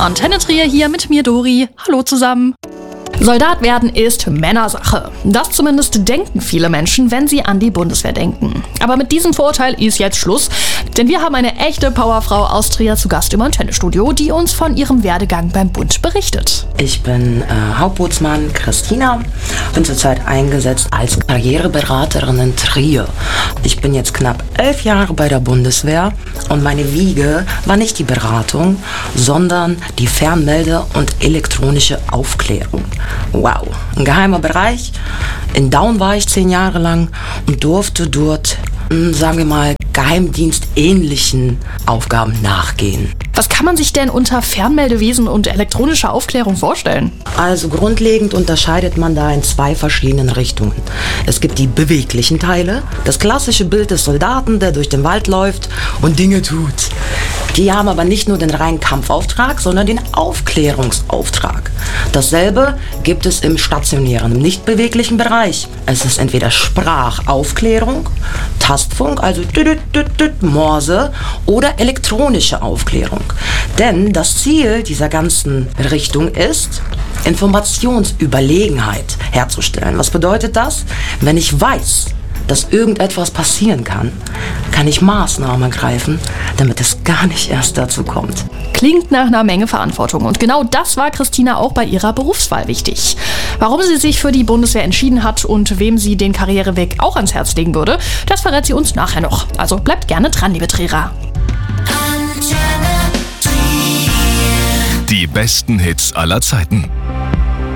Antenne Trier hier mit mir, Dori. Hallo zusammen. Soldat werden ist Männersache. Das zumindest denken viele Menschen, wenn sie an die Bundeswehr denken. Aber mit diesem Vorurteil ist jetzt Schluss, denn wir haben eine echte Powerfrau aus Trier zu Gast im Antennestudio, die uns von ihrem Werdegang beim Bund berichtet. Ich bin Hauptbootsmann Christina, bin zurzeit eingesetzt als Karriereberaterin in Trier. Ich bin jetzt knapp 11 Jahre bei der Bundeswehr und meine Wiege war nicht die Beratung, sondern die Fernmelde- und elektronische Aufklärung. Wow, ein geheimer Bereich. In Daun war ich 10 Jahre lang und durfte dort, sagen wir mal, geheimdienstähnlichen Aufgaben nachgehen. Was kann man sich denn unter Fernmeldewesen und elektronischer Aufklärung vorstellen? Also grundlegend unterscheidet man da in 2 verschiedenen Richtungen. Es gibt die beweglichen Teile, das klassische Bild des Soldaten, der durch den Wald läuft und Dinge tut. Die haben aber nicht nur den reinen Kampfauftrag, sondern den Aufklärungsauftrag. Dasselbe gibt es im stationären, im nicht beweglichen Bereich. Es ist entweder Sprachaufklärung, Tastfunk, also Morse, oder elektronische Aufklärung. Denn das Ziel dieser ganzen Richtung ist, Informationsüberlegenheit herzustellen. Was bedeutet das? Wenn ich weiß, dass irgendetwas passieren kann, kann ich Maßnahmen ergreifen, damit es gar nicht erst dazu kommt. Klingt nach einer Menge Verantwortung und genau das war Christina auch bei ihrer Berufswahl wichtig. Warum sie sich für die Bundeswehr entschieden hat und wem sie den Karriereweg auch ans Herz legen würde, das verrät sie uns nachher noch. Also bleibt gerne dran, liebe Trierer. Die besten Hits aller Zeiten.